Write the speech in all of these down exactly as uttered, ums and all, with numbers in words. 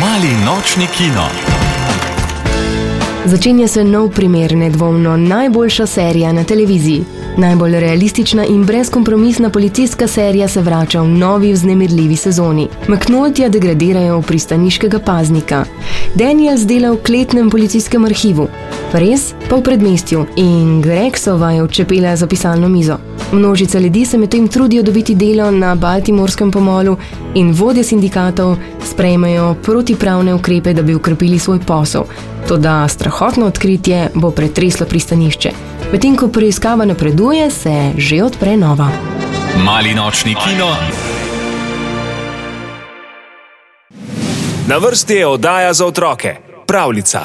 Mali nočni kino. Začenja se nov primer, nedvomno najboljša serija na televiziji. Najbolj realistična in brezkompromisna policijska serija se vrača v novi vznemirljivi sezoni. McNultija degradirajo v pristaniškega paznika. Daniels dela v kletnem policijskem arhivu. Res pa v predmestju in Gregsova je odčepela za pisalno mizo. Množica ljudi se medtem trudijo dobiti delo na Baltimorskem pomolu in vodje sindikatov sprejmejo protipravne ukrepe, da bi ukrepili svoj posel. Toda strahotno odkritje bo pretreslo pristanišče. Medtem ko preiskava napreduje, se že odpre nova. Mali nočni kino. Na vrsti je oddaja za otroke. Pravljica.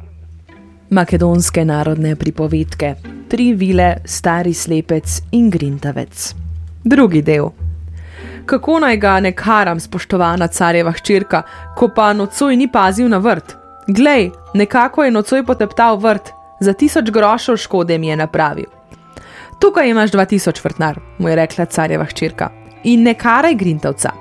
Makedonske narodne pripovedke. Tri vile, stari slepec in grintavec. Drugi del. Kako naj ga ne karam, spoštovana carjeva hčerka, ko pa nocoj ni pazil na vrt? Glej, nekako je nocoj poteptal vrt, za tisoč grošov škode mi je napravil. Tukaj imaš dva tisoč, vrtnar, mu je rekla carjeva hčerka, in ne karaj grintavca.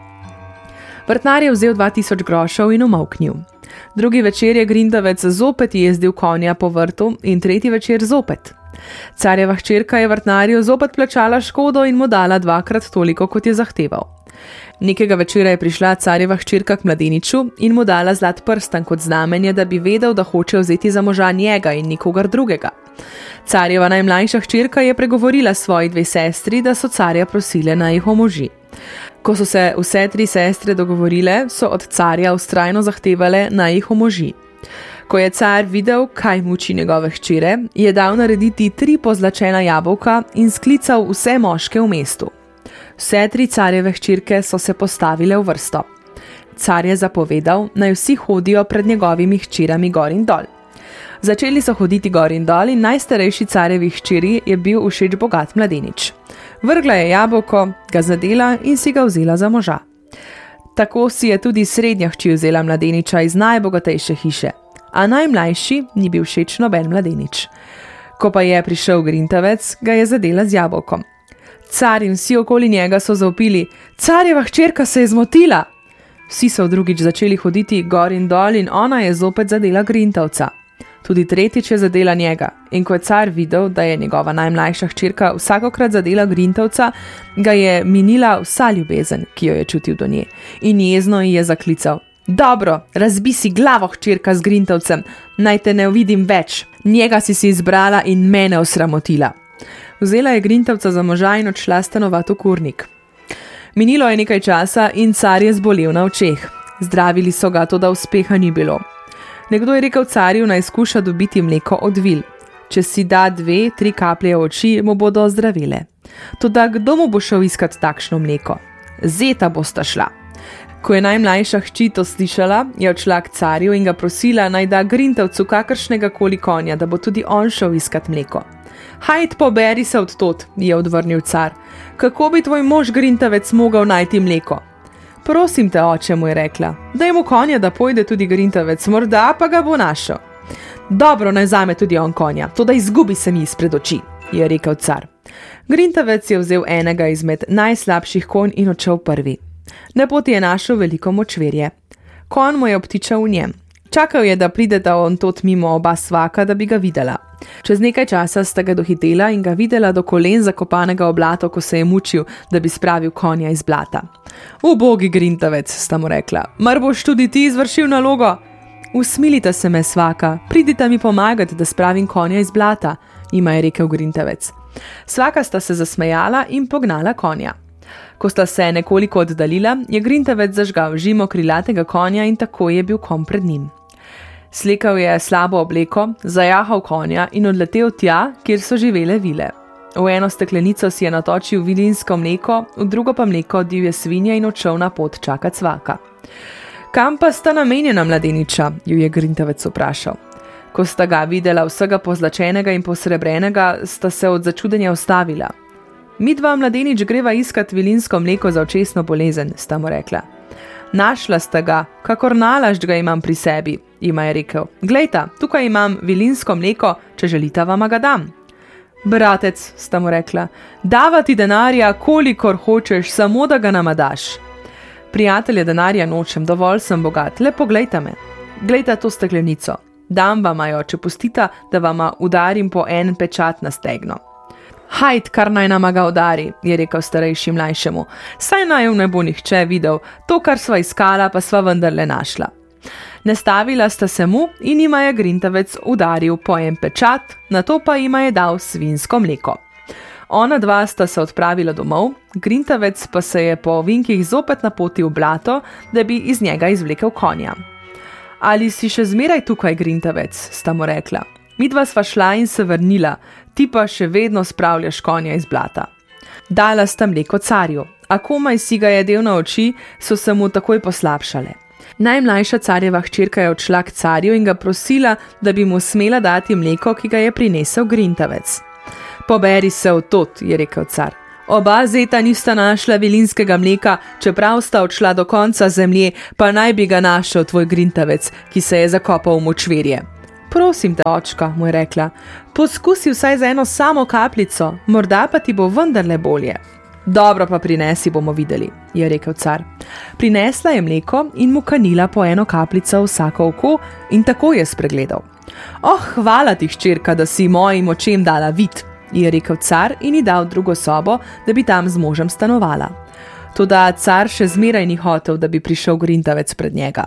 Vrtnar je vzel dva tisoč grošov in umolknil. Drugi večer je grintavec zopet jezdil konja po vrtu in tretji večer zopet. Carjeva hčerka je vrtnarju zopet plačala škodo in mu dala dvakrat toliko, kot je zahteval. Nekega večera je prišla carjeva hčerka k mladeniču in mu dala zlat prstan kot znamenje, da bi vedel, da hoče vzeti za moža njega in nikogar drugega. Carjeva najmlajša hčerka je pregovorila svoji dve sestri, da so carja prosile, naj jih omoži. Ko so se vse tri sestre dogovorile, so od carja vztrajno zahtevale, naj jih omoži. Ko je car videl, kaj muči njegove hčere, je dal narediti tri pozlačena jabolka in sklical vse moške v mestu. Vse tri carjeve hčerke so se postavile v vrsto. Car je zapovedal, naj vsi hodijo pred njegovimi hčerami gor in dol. Začeli so hoditi gor in dol in najstarejši carjevi hčeri je bil všeč bogat mladenič. Vrgla je jabolko, ga zadela in si ga vzela za moža. Tako si je tudi srednja hči vzela mladeniča iz najbogatejše hiše, a najmlajši ni bil všeč noben mladenič. Ko pa je prišel grintavec, ga je zadela z jabolkom. Car in vsi okoli njega so zavpili, carjeva hčerka se je zmotila. Vsi so drugič začeli hoditi gor in dol in ona je zopet zadela grintavca. Tudi tretjič je zadela njega in ko je car videl, da je njegova najmlajša hčerka vsakokrat zadela grintavca, ga je minila vsa ljubezen, ki jo je čutil do nje, in jezno ji je zaklical. Dobro, razbi si glavo, hčerka z grintavcem, naj te ne vidim več, njega si si izbrala in mene osramotila. Vzela je grintavca za moža in odšla stanovat v kurnik. Minilo je nekaj časa in car je zbolel na očeh. Zdravili so ga, toda uspeha ni bilo. Nekdo je rekel carju, naj skuša dobiti mleko od vil. Če si da dve, tri kaplje oči, mu bodo zdravile. Toda kdo mu bo šel iskat takšno mleko? Zeta bosta šla. Ko je najmlajša hči to slišala, je odšla k carju in ga prosila, naj da grintavcu kakršnega koli konja, da bo tudi on šel iskat mleko. Hajd, poberi se od tot, je odvrnil car. Kako bi tvoj mož grintavec mogel najti mleko? Prosim te, oče, mu je rekla, daj mu konja, da pojde tudi grintavec, morda pa ga bo našel. Dobro, naj zame tudi on konja, to da izgubi se mi izpred oči, je rekel car. Grintavec je vzel enega izmed najslabših konj in odšel prvi. Na poti je našel veliko močvirje. Konj mu je obtičal v njem. Čakal je, da prideta on tot mimo oba svaka, da bi ga videla. Čez nekaj časa sta ga dohitela in ga videla do kolen zakopanega v blato, ko se je mučil, da bi spravil konja iz blata. Ubogi grintavec, sta mu rekla, mar boš tudi ti izvršil nalogo? Usmilite se me, svaka, pridita mi pomagati, da spravim konja iz blata, jima je rekel grintavec. Svaka sta se zasmejala in pognala konja. Ko sta se nekoliko oddaljila, je grintavec zažgal žimo krilatega konja in tako je bil konj pred njim. Slekal je slabo obleko, zajahal konja in odletel tja, kjer so živele vile. V eno steklenico si je natočil vilinsko mleko, v drugo pa mleko divje svinje in odšel na pot čakat svaka. Kam pa sta namenjena mladeniča, ju je grintavec vprašal. Ko sta ga videla vsega pozlačenega in posrebrenega, sta se od začudenja ustavila. Midva, mladenič, greva iskat vilinsko mleko za očesno bolezen, sta mu rekla. Našla sta ga, kakor nalašč ga imam pri sebi, jima je rekel. Glejta, tukaj imam vilinsko mleko, če želita vama ga dam. Bratec, sta mu rekla, dava ti denarja, kolikor hočeš, samo da ga nama daš. Prijatelje, denarja nočem, dovolj sem bogat, le poglejta me. Glejta to steklenico. Dam vama jo, če pustita, da vama udarim po en pečat na stegno. Hajd, kar naj nama ga udari, je rekel starejši mlajšemu. Saj naj ne bo nihče videl, to, kar sva iskala, pa sva vendarle našla. Nastavila sta se mu in ima je grintavec udaril po en pečat, nato pa ima je dal svinsko mleko. Ona dva sta se odpravila domov, grintavec pa se je po ovinkih zopet napotil v blato, da bi iz njega izvlekel konja. Ali si še zmeraj tukaj, grintavec, sta mu rekla. Midva sva šla in se vrnila, ti pa še vedno spravljaš konja iz blata. Dala sta mleko carju, a komaj si ga jedel na oči, so se mu takoj poslabšale. Najmlajša carjeva hčerka je odšla k carju in ga prosila, da bi mu smela dati mleko, ki ga je prinesel grintavec. Poberi se v tot, je rekel car. Oba zeta nista našla vilinskega mleka, čeprav sta odšla do konca zemlje, pa naj bi ga našel tvoj grintavec, ki se je zakopal v močvirje. Prosim te, očka, mu je rekla, poskusi vsaj za eno samo kapljico, morda pa ti bo vendarle bolje. Dobro pa prinesi, bomo videli, je rekel car. Prinesla je mleko in mu kanila po eno kapljico vsako oko in tako je spregledal. Oh, hvala ti, hčerka, da si mojim očem dala vid, je rekel car in ji dal drugo sobo, da bi tam z možem stanovala. Toda car še zmeraj ni hotel, da bi prišel grintavec pred njega.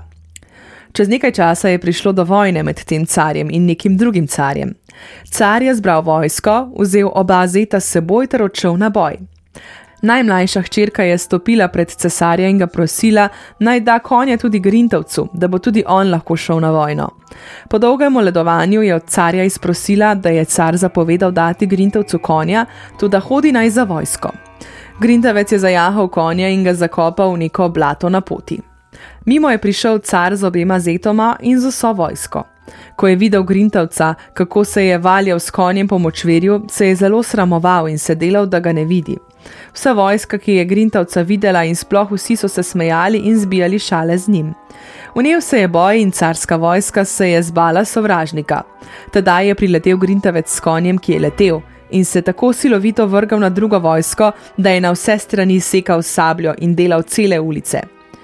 Čez nekaj časa je prišlo do vojne med tem carjem in nekim drugim carjem. Car je zbral vojsko, vzel oba zeta s seboj ter odšel na boj. Najmlajša hčerka je stopila pred cesarja in ga prosila, naj da konja tudi grintavcu, da bo tudi on lahko šel na vojno. Po dolgem moledovanju je od carja izprosila, da je car zapovedal dati grintavcu konja, tudi hodi naj za vojsko. Grintavec je zajahal konja in ga zakopal v neko blato na poti. Mimo je prišel car z obema zetoma in z vso vojsko. Ko je videl grintavca, kako se je valjal s konjem po močvirju, se je zelo sramoval in se delal, da ga ne vidi. Vsa vojska, ki je grintavca videla in sploh vsi so se smejali in zbijali šale z njim. Vnel se je boj in carska vojska se je zbala sovražnika. Tedaj je priletel grintavec s konjem, ki je letel, in se tako silovito vrgal na drugo vojsko, da je na vse strani sekal sabljo in delal cele ulice.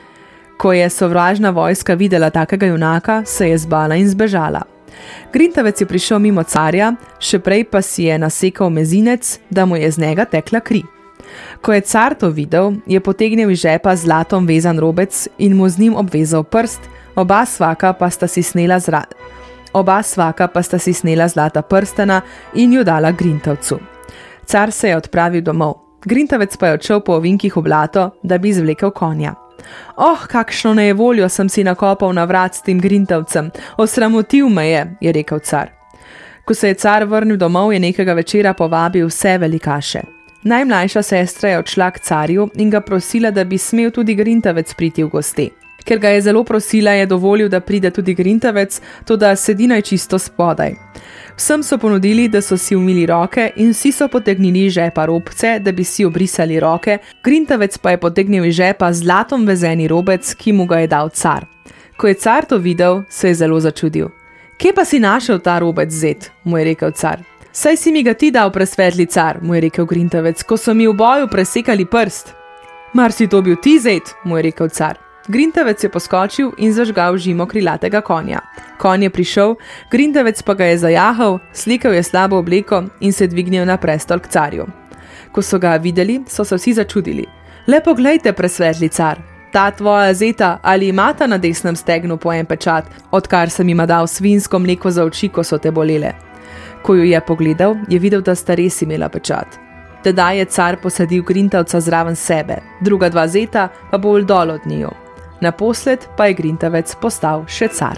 Ko je sovražna vojska videla takega junaka, se je zbala in zbežala. Grintavec je prišel mimo carja, še prej pa si je nasekal mezinec, da mu je z njega tekla kri. Ko je car to videl, je potegnil iz žepa zlatom vezan robec in mu z njim obvezal prst, oba svaka pa sta si snela, zra... oba svaka pa sta si snela zlata prstena in jo dala grintavcu. Car se je odpravil domov, grintavec pa je odšel po ovinkih v blato, da bi izvlekel konja. Oh, kakšno nejevoljo sem si nakopal na vrat s tem grintavcem, osramotil me je, je rekel car. Ko se je car vrnil domov, je nekega večera povabil vse velikaše. Najmlajša sestra je odšla k carju in ga prosila, da bi smel tudi grintavec priti v goste. Ker ga je zelo prosila, je dovolil, da pride tudi grintavec, toda sedi naj čisto spodaj. Vsem so ponudili, da so si umili roke in vsi so potegnili iz žepa robce, da bi si obrisali roke, grintavec pa je potegnil iz žepa zlatom vezeni robec, ki mu ga je dal car. Ko je car to videl, se je zelo začudil. Kje pa si našel ta robec, zet, mu je rekel car. Saj si mi ga ti dal, presvetli car, mu je rekel grintavec, ko so mi v boju presekali prst. Mar si to bil ti, zet, mu je rekel car. Grintavec je poskočil in zažgal žimo krilatega konja. Konj je prišel, grintavec pa ga je zajahal, slikal je slabo obleko in se dvignil na prestol k carju. Ko so ga videli, so se vsi začudili. Le poglejte, presvetli car, ta tvoja zeta ali imata na desnem stegnu po en pečat, odkar sem jima dal svinsko mleko za oči, ko so te bolele. Ko jo je pogledal, je videl, da sta res imela pečat. Tedaj je car posadil grintavca zraven sebe, druga dva zeta pa bolj dol od njiju. Naposled pa je grintavec postal še car.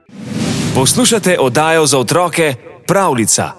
Poslušate oddajo za otroke Pravljica.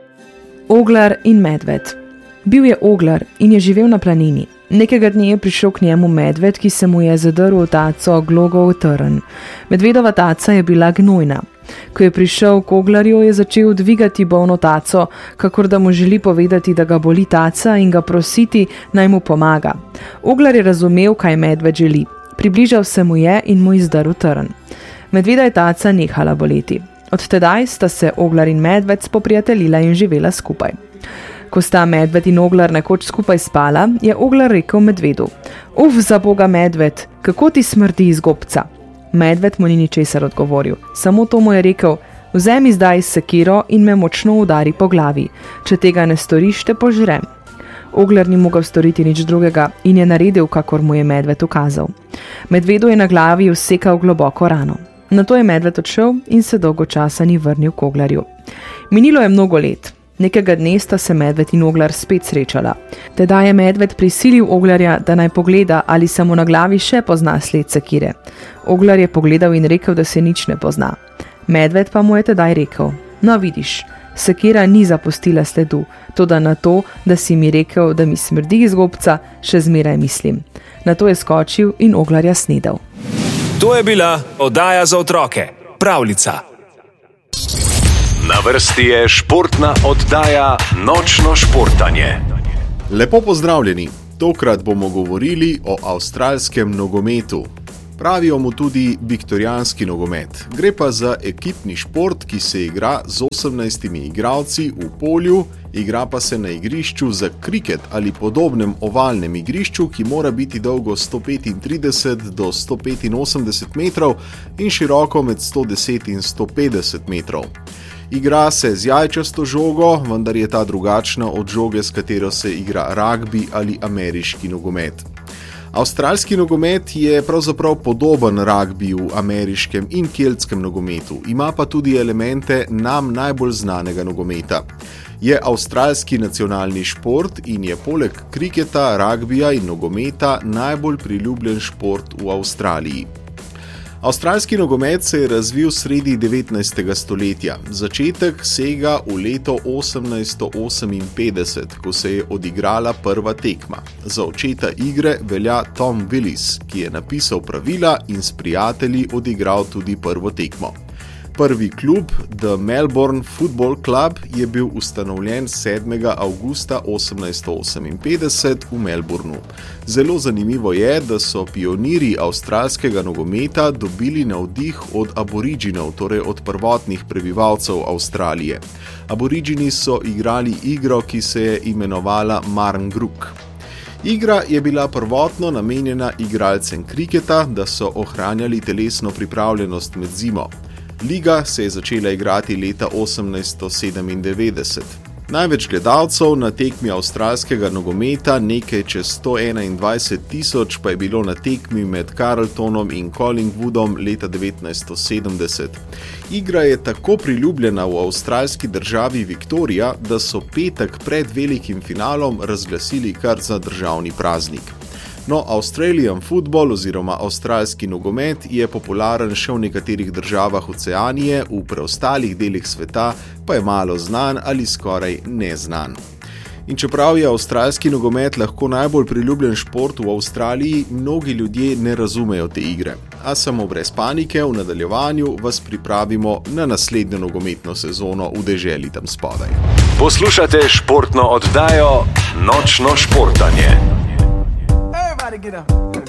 Oglar in medved. Bil je oglar in je živel na planini. Nekega dne je prišel k njemu medved, ki se mu je zadrl v taco glogov trn. Medvedova taca je bila gnojna. Ko je prišel k oglarju, je začel dvigati bolno taco, kakor da mu želi povedati, da ga boli taca in ga prositi, naj mu pomaga. Oglar je razumel, kaj medved želi. Približal se mu je in mu izdrl trn. Medveda je taca nehala boleti. Od tedaj sta se oglar in medved spoprijateljila in živela skupaj. Ko sta medved in oglar nekoč skupaj spala, je oglar rekel medvedu: Uf, za boga medved, kako ti smrdi iz gobca? Medved mu ni ničesar odgovoril, samo to mu je rekel: Vzemi zdaj sekiro in me močno udari po glavi, če tega ne storiš, te požrem. Oglar ni mogel storiti nič drugega in je naredil, kakor mu je medved ukazal. Medvedu je na glavi vsekal globoko rano. Nato je medved odšel in se dolgo časa ni vrnil k oglarju. Minilo je mnogo let. Nekega dne sta se medved in oglar spet srečala. Tedaj je medved prisilil oglarja, da naj pogleda, ali se mu na glavi še pozna sled sekire. Oglar je pogledal in rekel, da se nič ne pozna. Medved pa mu je tedaj rekel: No, vidiš, sekira ni zapustila sledu, toda na to, da si mi rekel, da mi smrdi iz gobca, še zmeraj mislim. Nato je skočil in oglarja snedel. To je bila oddaja za otroke, Pravljica. Na vrsti je športna oddaja Nočno športanje. Lepo pozdravljeni. Tokrat bomo govorili o avstralskem nogometu. Pravijo mu tudi viktorijanski nogomet. Gre pa za ekipni šport, ki se igra z osemnajstimi igralci v polju, igra pa se na igrišču za kriket ali podobnem ovalnem igrišču, ki mora biti dolgo sto petintrideset do sto petinosemdeset metrov in široko med sto deset in sto petdeset metrov. Igra se z jajčasto žogo, vendar je ta drugačna od žoge, s katero se igra ragbi ali ameriški nogomet. Avstralski nogomet je pravzaprav podoben ragbiju, ameriškem in keltskem nogometu, ima pa tudi elemente nam najbolj znanega nogometa. Je avstralski nacionalni šport in je poleg kriketa, ragbija in nogometa najbolj priljubljen šport v Avstraliji. Avstralski nogomet se je razvil sredi devetnajstega stoletja. Začetek sega v leto osemnajststo oseminpetdeset, ko se je odigrala prva tekma. Za očeta igre velja Tom Willis, ki je napisal pravila in s prijatelji odigral tudi prvo tekmo. Prvi klub, The Melbourne Football Club, je bil ustanovljen sedmega avgusta osemnajststo oseminpetdeset v Melbourneu. Zelo zanimivo je, da so pionirji avstralskega nogometa dobili navdih od aboriginov, torej od prvotnih prebivalcev Avstralije. Aborigini so igrali igro, ki se je imenovala Marngrook. Igra je bila prvotno namenjena igralcem kriketa, da so ohranjali telesno pripravljenost med zimo. Liga se je začela igrati leta osemnajststo sedemindevetdeset. Največ gledalcev na tekmi avstralskega nogometa, nekaj čez sto enaindvajset tisoč, pa je bilo na tekmi med Carltonom in Collingwoodom leta devetnajststo sedemdeset. Igra je tako priljubljena v avstralski državi Viktorija, da so petek pred velikim finalom razglasili kar za državni praznik. No, Australian football oziroma avstralski nogomet je popularen še v nekaterih državah Oceanije, v preostalih delih sveta pa je malo znan ali skoraj neznan. In čeprav je avstralski nogomet lahko najbolj priljubljen šport v Avstraliji, mnogi ljudje ne razumejo te igre. A samo brez panike, v nadaljevanju vas pripravimo na naslednjo nogometno sezono v deželi tam spodaj. Poslušate športno oddajo Nočno športanje. Everybody get up.